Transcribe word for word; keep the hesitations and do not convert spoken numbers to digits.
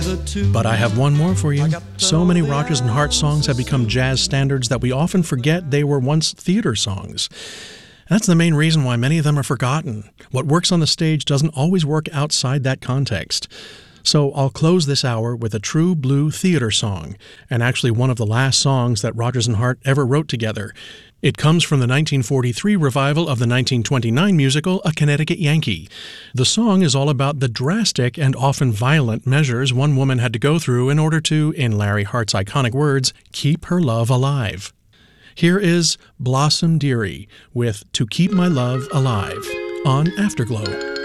But I have one more for you. So many Rodgers and Hart songs have become jazz standards that we often forget they were once theater songs. That's the main reason why many of them are forgotten. What works on the stage doesn't always work outside that context. So I'll close this hour with a true blue theater song, and actually one of the last songs that Rodgers and Hart ever wrote together. It comes from the nineteen forty-three revival of the nineteen twenty-nine musical A Connecticut Yankee. The song is all about the drastic and often violent measures one woman had to go through in order to, in Larry Hart's iconic words, keep her love alive. Here is Blossom Dearie with To Keep My Love Alive on Afterglow.